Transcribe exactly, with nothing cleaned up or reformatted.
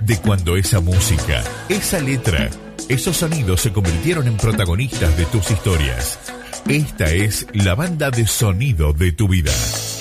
de cuando esa música, esa letra, esos sonidos se convirtieron en protagonistas de tus historias. Esta es la banda de sonido de tu vida.